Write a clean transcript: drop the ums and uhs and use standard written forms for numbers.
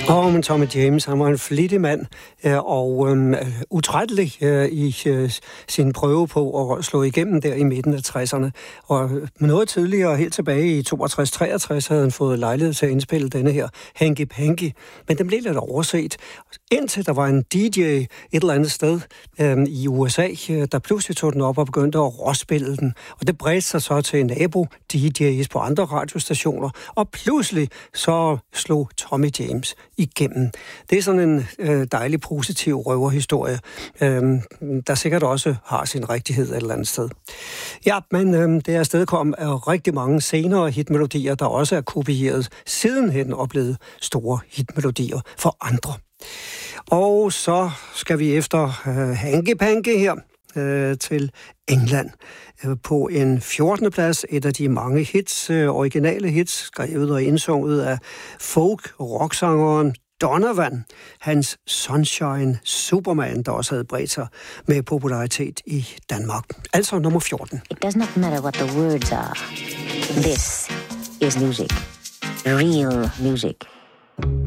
Men Tommy James, han var en flittig mand og utrættelig i sin prøve på at slå igennem der i midten af 60'erne. Og noget tidligere, helt tilbage i 62-63, havde han fået lejlighed til at indspille denne her Hanky Panky, men den blev lidt overset. Indtil der var en DJ et eller andet sted i USA, der pludselig tog den op og begyndte at råspille den. Og det bredte sig så til nabo-DJ's på andre radiostationer, og pludselig så slog Tommy James igennem. Det er sådan en dejlig, positiv røverhistorie, der sikkert også har sin rigtighed et eller andet sted. Ja, men det er afstedkom af rigtig mange senere hitmelodier, der også er kopieret sidenhen og blevet store hitmelodier for andre. Og så skal vi efter Hanky Panky her til England på en 14. plads, et af de mange hits, originale hits, skrevet og indsunget af folk-rocksangeren Donovan, hans Sunshine Superman, der også havde bredt sig med popularitet i Danmark. Altså nummer 14. It does not matter what the words are. This is music. Real music.